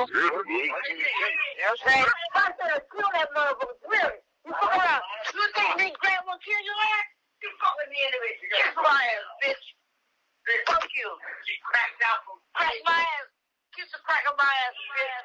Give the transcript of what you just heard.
I'm saying? I said, kill that motherfucker. Really? You fuck around. You think me Grant will kill your ass? You fuck with me anyway. Kiss my ass, bitch. Fuck you. She cracked out from crack my ass. Kiss the crack of my ass, bitch.